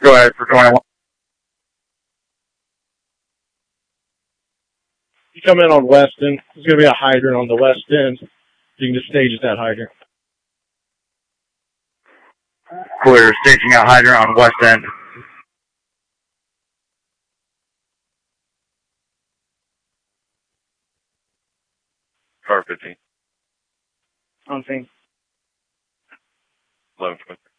Go ahead for 21. You come in on Weston. There's going to be a hydrant on the west end. You can just stage at that hydrant. Clear, staging a hydrant on west end. Car 15. On scene. 11.